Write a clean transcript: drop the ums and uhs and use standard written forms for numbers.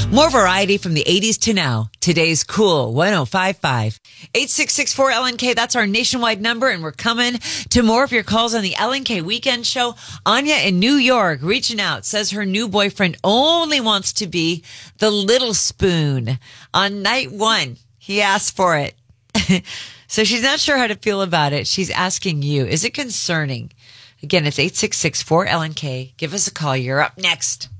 More variety from the 80s to now. Today's Cool 105.5. 866-4LNK. That's our nationwide number, and we're coming to more of your calls on the LNK Weekend Show. Anya in New York reaching out says her new boyfriend only wants to be the little spoon. On night one, he asked for it. So she's not sure how to feel about it. She's asking you, is it concerning? Again, it's 866-4LNK. Give us a call. You're up next.